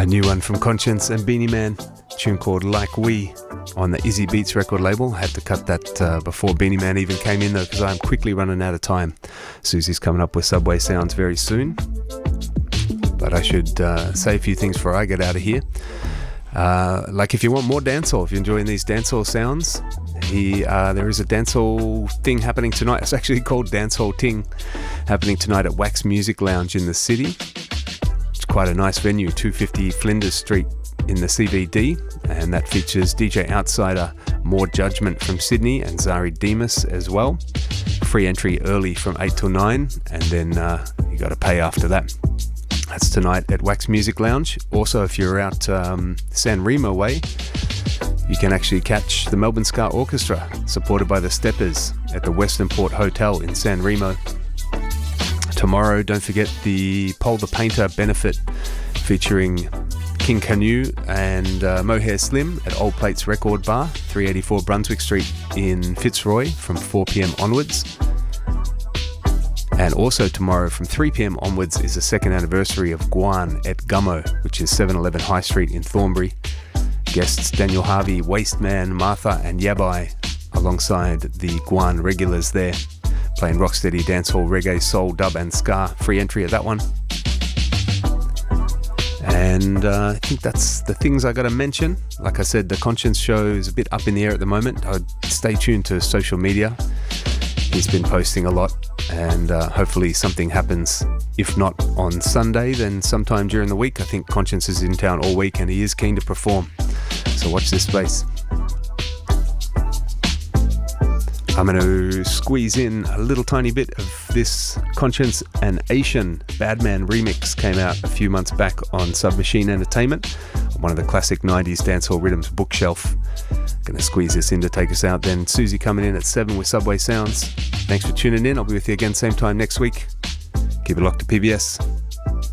A new one from Conscience and Beanie Man, a tune called Like We on the Izzy Beats record label. Had to cut that before Beanie Man even came in though, because I'm quickly running out of time. Susie's coming up with Subway Sounds very soon, but I should say a few things before I get out of here. Like if you want more dancehall, if you're enjoying these dancehall sounds, there is a dancehall thing happening tonight. It's actually called Dancehall Ting, happening tonight at Wax Music Lounge in the city. Quite a nice venue, 250 Flinders Street in the CBD, and that features DJ Outsider, More Judgment from Sydney, and Zari Demas as well. Free entry early from 8 till 9, and then you got to pay after that. That's tonight at Wax Music Lounge. Also, if you're out San Remo way, you can actually catch the Melbourne Ska Orchestra, supported by the Steppers, at the Western Port Hotel in San Remo. Tomorrow, don't forget the Pole the Painter benefit featuring King Canoe and Mohair Slim at Old Plates Record Bar, 384 Brunswick Street in Fitzroy from 4 p.m. onwards. And also tomorrow from 3 p.m. onwards is the second anniversary of Guan at Gummo, which is 711 High Street in Thornbury. Guests Daniel Harvey, Wasteman, Martha and Yabai alongside the Guan regulars there, playing rocksteady, dancehall, reggae, soul, dub and ska. Free entry at that one. And I think that's the things I got to mention. Like I said, the Conscience show is a bit up in the air at the moment. I'd stay tuned to social media. He's been posting a lot, and hopefully something happens. If not on Sunday, then sometime during the week. I think Conscience is in town all week and he is keen to perform. So watch this space. I'm going to squeeze in a little tiny bit of this Conscience and Asian Badman remix. Came out a few months back on Submachine Entertainment, one of the classic 90s dancehall rhythms bookshelf. Going to squeeze this in to take us out. Then Susie coming in at 7 with Subway Sounds. Thanks for tuning in. I'll be with you again same time next week. Keep it locked to PBS.